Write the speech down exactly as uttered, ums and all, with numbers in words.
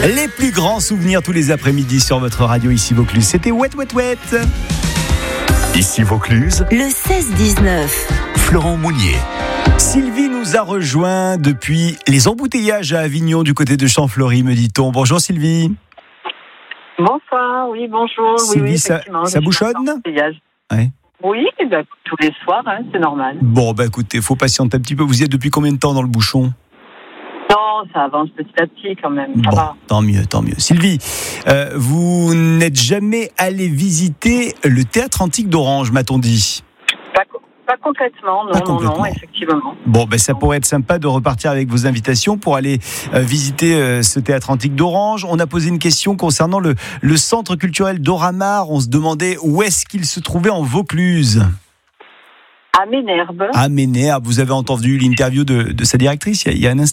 Les plus grands souvenirs tous les après-midi sur votre radio ici Vaucluse. C'était Wet Wet Wet. Ici Vaucluse, le seize dix-neuf. Florent Mounier. Sylvie nous a rejoint depuis les embouteillages à Avignon du côté de Champfleury, me dit-on. Bonjour Sylvie. Bonsoir, oui, bonjour. Sylvie, oui, oui, ça, effectivement, ça je suis bouchonne dans l'embouteillage. Ouais. Oui, bah, tous les soirs, hein, c'est normal. Bon, bah écoutez, faut patienter un petit peu. Vous y êtes depuis combien de temps dans le bouchon ? Non, ça avance petit à petit quand même, ça Bon, va. tant mieux, tant mieux. Sylvie, euh, vous n'êtes jamais allée visiter le théâtre antique d'Orange, m'a-t-on dit ? Pas, pas complètement, non, Pas non, complètement. non, effectivement. Bon, ben ça pourrait être sympa de repartir avec vos invitations pour aller euh, visiter euh, ce théâtre antique d'Orange. On a posé une question concernant le, le centre culturel d'Oramar. On se demandait où est-ce qu'il se trouvait en Vaucluse. À Ménherbe. À Ménherbe. Vous avez entendu l'interview de, de sa directrice il y a, il y a un instant.